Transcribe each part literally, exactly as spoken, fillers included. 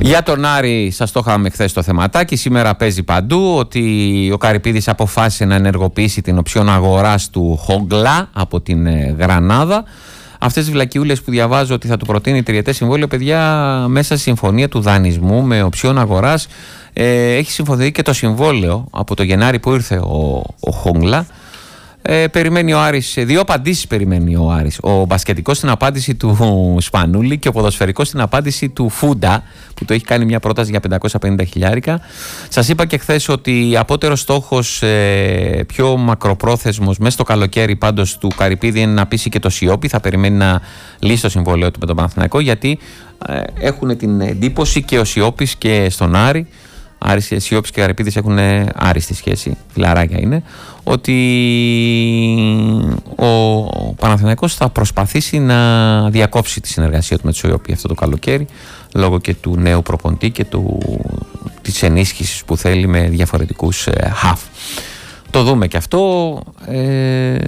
Για τον Άρη σας το είχαμε χθες το θεματάκι, σήμερα παίζει παντού ότι ο Καρυπίδης αποφάσισε να ενεργοποιήσει την οψιόν αγοράς του Χόγκλα από την Γρανάδα. Αυτές τις βλακιούλες που διαβάζω ότι θα του προτείνει τριετές συμβόλαιο, παιδιά, μέσα στη συμφωνία του δανεισμού με οψιόν αγοράς ε, έχει συμφωνηθεί και το συμβόλαιο από το Γενάρη που ήρθε ο, ο Χόγκλα. Ε, περιμένει ο Άρης, δύο απαντήσεις περιμένει ο Άρης. Ο μπασκετικός στην απάντηση του Σπανούλη και ο ποδοσφαιρικός στην απάντηση του Φούντα, που το έχει κάνει μια πρόταση για πεντακόσια πενήντα χιλιάρικα. Σας είπα και χθες ότι απότερος στόχος, ε, πιο μακροπρόθεσμος, μέσα στο καλοκαίρι πάντως του Καρυπίδη, είναι να πείσει και το Σιόπι. Θα περιμένει να λύσει το συμβόλαιο του με τον Παναθηναϊκό, γιατί ε, έχουν την εντύπωση και ο Σιόπις και στον Άρη, Άρης, Σιόπης και Καρυπίδης έχουν άριστη σχέση, φιλαράκια είναι, ότι ο Παναθηναϊκός θα προσπαθήσει να διακόψει τη συνεργασία του με τη Σιόπη αυτό το καλοκαίρι, λόγω και του νέου προπονητή και του, της ενίσχυσης που θέλει με διαφορετικούς ε, χαφ. Το δούμε και αυτό. Ε,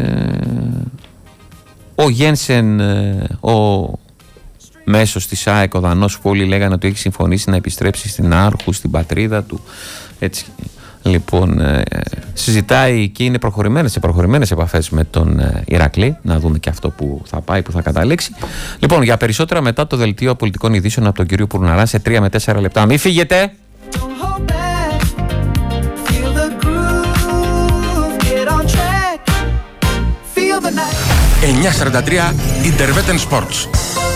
ο Γένσεν, ε, ο μέσος της ΑΕΚ, ο Δανός, που όλοι λέγανε ότι έχει συμφωνήσει να επιστρέψει στην Άρχου, στην πατρίδα του, έτσι. Λοιπόν, ε, συζητάει και είναι προχωρημένες, σε προχωρημένες επαφές με τον ε, Ηρακλή. Να δούμε και αυτό που θα πάει, που θα καταλήξει. Λοιπόν, για περισσότερα μετά το δελτίο πολιτικών ειδήσεων από τον κύριο Πουρναρά σε τρία με τέσσερα λεπτά. Μην φύγετε! εννιακόσια σαράντα τρία Interveten Sports.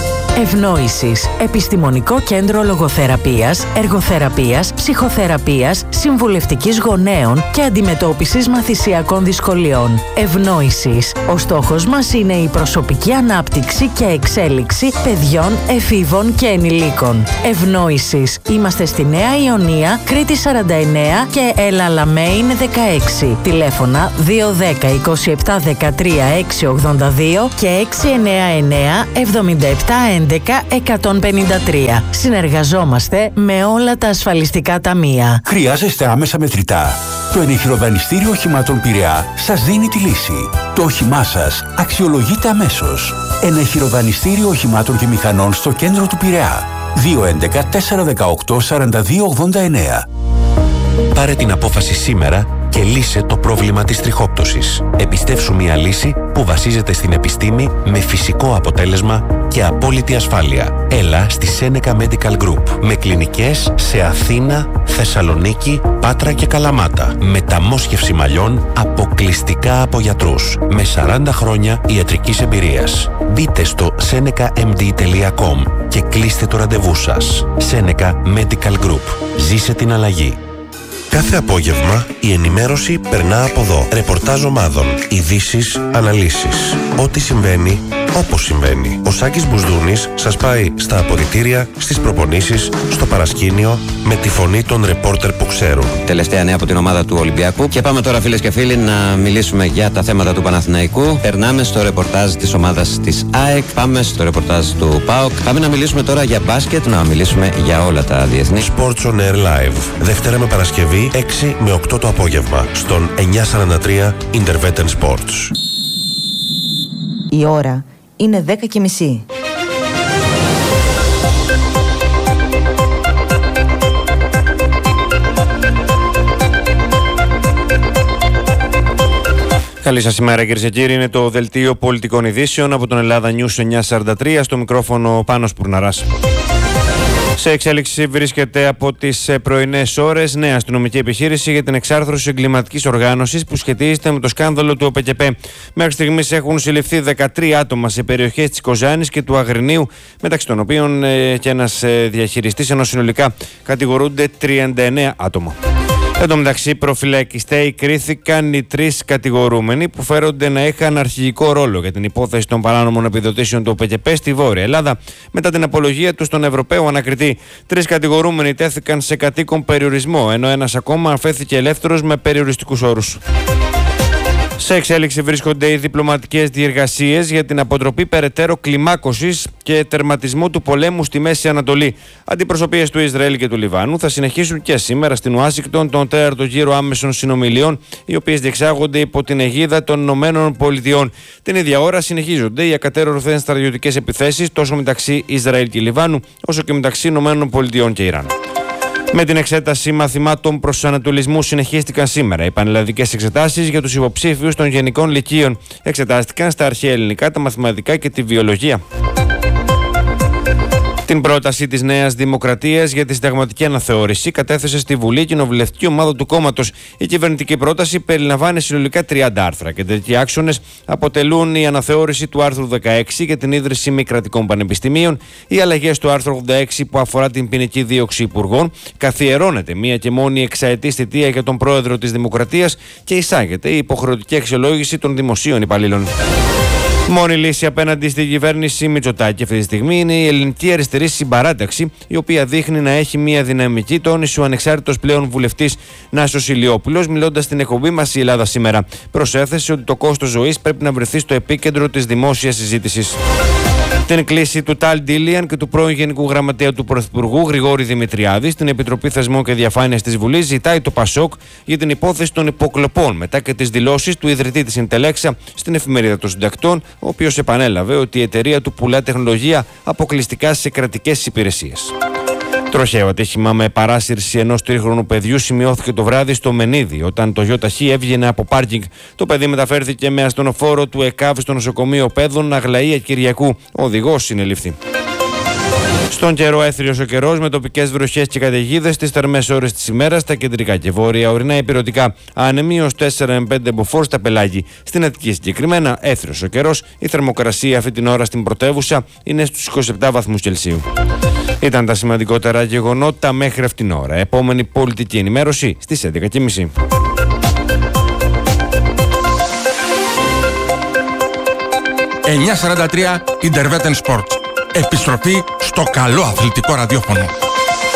Ευνόησης. Επιστημονικό κέντρο λογοθεραπείας, εργοθεραπείας, ψυχοθεραπείας, συμβουλευτικής γονέων και αντιμετώπισης μαθησιακών δυσκολιών. Ευνόησης. Ο στόχος μας είναι η προσωπική ανάπτυξη και εξέλιξη παιδιών, εφήβων και ενηλίκων. Ευνόησης. Είμαστε στη Νέα Ιωνία, Κρήτη σαράντα εννέα και Έλα Λαμέιν δεκαέξι. Τηλέφωνα δύο ένα μηδέν είκοσι επτά δεκατρία έξι ογδόντα δύο και έξι εννέα εννέα εβδομήντα επτά έντεκα εκατόν πενήντα τρία. Συνεργαζόμαστε με όλα τα ασφαλιστικά ταμεία. Χρειάζεστε άμεσα μετρητά? Το ενεχειροδανιστήριο οχημάτων Πειραιά σας δίνει τη λύση. Το όχημά σας αξιολογείται αμέσως. Ενεχειροδανιστήριο οχημάτων και μηχανών στο κέντρο του Πειραιά. δύο έντεκα τέσσερα δεκαοκτώ σαράντα δύο ογδόντα εννέα. Πάρε την απόφαση σήμερα και λύσε το πρόβλημα της τριχόπτωσης. Επιστεύσου μια λύση που βασίζεται στην επιστήμη με φυσικό αποτέλεσμα και απόλυτη ασφάλεια. Έλα στη Seneca Medical Group με κλινικές σε Αθήνα, Θεσσαλονίκη, Πάτρα και Καλαμάτα. Μεταμόσχευση μαλλιών αποκλειστικά από γιατρούς με σαράντα χρόνια ιατρικής εμπειρίας. Μπείτε στο seneca m d τελεία com και κλείστε το ραντεβού σας. Seneca Medical Group. Ζήσε την αλλαγή. Κάθε απόγευμα η ενημέρωση περνά από εδώ. Ρεπορτάζ ομάδων, ειδήσεις, αναλύσεις. Ό,τι συμβαίνει, όπως συμβαίνει. Ο Σάκης Μπουσδούνης σας πάει στα αποδυτήρια, στις προπονήσεις, στο παρασκήνιο, με τη φωνή των ρεπόρτερ που ξέρουν. Τελευταία νέα από την ομάδα του Ολυμπιακού. Και πάμε τώρα, φίλες και φίλοι, να μιλήσουμε για τα θέματα του Παναθηναϊκού. Περνάμε στο ρεπορτάζ της ομάδας της ΑΕΚ. Πάμε στο ρεπορτάζ του ΠΑΟΚ. Πάμε να μιλήσουμε τώρα για μπάσκετ, να μιλήσουμε για όλα τα διεθνή. Sports on Air Live. Δευτέρα με Παρασκευή, έξι με οκτώ το απόγευμα, στον εννιακόσια σαράντα τρία Interveten Sports. Η ώρα είναι δέκα και μισή. Καλή σας ημέρα, κυρίες και κύριοι. Είναι το δελτίο πολιτικών ειδήσεων από τον Ελλάδα News εννιακόσια σαράντα τρία. Στο μικρόφωνο Πάνος Πουρναράς. Σε εξέλιξη βρίσκεται από τις πρωινές ώρες νέα αστυνομική επιχείρηση για την εξάρθρωση εγκληματικής οργάνωσης που σχετίζεται με το σκάνδαλο του ΟΠΕΚΕΠΕ. Μέχρι στιγμής έχουν συλληφθεί δεκατρία άτομα σε περιοχές της Κοζάνης και του Αγρινίου, μεταξύ των οποίων ε, και ένας ε, διαχειριστής, ενώ συνολικά κατηγορούνται τριάντα εννέα άτομα. Εν τω μεταξύ, προφυλακιστέοι κρίθηκαν οι τρεις κατηγορούμενοι που φέρονται να είχαν αρχηγικό ρόλο για την υπόθεση των παράνομων επιδοτήσεων του ΟΠΕΚΕΠΕ στη Βόρεια Ελλάδα, μετά την απολογία του στον Ευρωπαίο ανακριτή. Τρεις κατηγορούμενοι τέθηκαν σε κατοίκον περιορισμό, ενώ ένας ακόμα αφέθηκε ελεύθερος με περιοριστικούς όρους. Σε εξέλιξη βρίσκονται οι διπλωματικές διεργασίες για την αποτροπή περαιτέρω κλιμάκωσης και τερματισμό του πολέμου στη Μέση Ανατολή. Αντιπροσωπείες του Ισραήλ και του Λιβάνου θα συνεχίσουν και σήμερα στην Ουάσιγκτον τον τέταρτο γύρο άμεσων συνομιλιών, οι οποίες διεξάγονται υπό την αιγίδα των Ηνωμένων Πολιτειών. Την ίδια ώρα συνεχίζονται οι ακατέρωθεν στρατιωτικές επιθέσεις τόσο μεταξύ Ισραήλ και Λιβάνου, όσο και μεταξύ Ηνωμένων Πολιτειών και Ιράν. Με την εξέταση μαθημάτων προσανατολισμού συνεχίστηκαν σήμερα οι πανελλαδικές εξετάσεις για τους υποψήφιους των γενικών λυκείων. Εξετάστηκαν στα αρχαία ελληνικά, τα μαθηματικά και τη βιολογία. Την πρόταση της Νέας Δημοκρατίας για τη συνταγματική αναθεώρηση κατέθεσε στη Βουλή η κοινοβουλευτική ομάδα του κόμματος. Η κυβερνητική πρόταση περιλαμβάνει συνολικά τριάντα άρθρα. Κεντρικοί άξονες αποτελούν η αναθεώρηση του άρθρου δεκαέξι για την ίδρυση μη κρατικών πανεπιστημίων, οι αλλαγές του άρθρου ογδόντα έξι που αφορά την ποινική δίωξη υπουργών, καθιερώνεται μία και μόνη εξαετής θητεία για τον πρόεδρο της Δημοκρατίας και εισάγεται η υποχρεωτική αξιολόγηση των δημοσίων υπαλλήλων. Μόνη λύση απέναντι στην κυβέρνηση Μητσοτάκη αυτή τη στιγμή είναι η ελληνική αριστερή συμπαράταξη, η οποία δείχνει να έχει μια δυναμική, τόνισε ο ανεξάρτητος πλέον βουλευτής Νάσος Ηλιόπουλος, μιλώντας στην εκπομπή μας Η Ελλάδα Σήμερα. Προσέθεσε ότι το κόστος ζωής πρέπει να βρεθεί στο επίκεντρο της δημόσιας συζήτησης. Την κλίση του Ταλ Ντίλιαν και του πρώην Γενικού Γραμματέα του Πρωθυπουργού Γρηγόρη Δημητριάδη στην Επιτροπή Θεσμών και Διαφάνειας της Βουλής ζητάει το Πασόκ για την υπόθεση των υποκλοπών μετά και τις δηλώσεις του ιδρυτή της Ιντελέξα στην εφημερίδα των συντακτών, ο οποίος επανέλαβε ότι η εταιρεία του πουλά τεχνολογία αποκλειστικά σε κρατικές υπηρεσίες. Τροχαίο ατύχημα με παράσυρση ενός τρίχρονου παιδιού σημειώθηκε το βράδυ στο Μενίδη, όταν το ΙΧ έβγαινε από πάρκινγκ. Το παιδί μεταφέρθηκε με ασθενοφόρο του ΕΚΑΒ στο νοσοκομείο Πέδων Αγλαία Κυριακού. Ο οδηγός συνελήφθη. Στον καιρό, έθριος ο καιρός με τοπικές βροχές και καταιγίδες στις θερμές ώρες της ημέρας στα κεντρικά και βόρεια ορεινά υπηρετικά. Άνεμοι ως τέσσερα με πέντε μποφόρ στα πελάγη. Στην Αττική συγκεκριμένα, έθριος ο καιρός. Η θερμοκρασία αυτή την ώρα στην πρωτεύουσα είναι στους είκοσι επτά βαθμούς Κελσίου. Ήταν τα σημαντικότερα γεγονότα μέχρι αυτήν την ώρα. Επόμενη πολιτική ενημέρωση στις έντεκα και μισή. εννιακόσια σαράντα τρία Interveten Sports. Επιστροφή στο καλό αθλητικό ραδιόφωνο.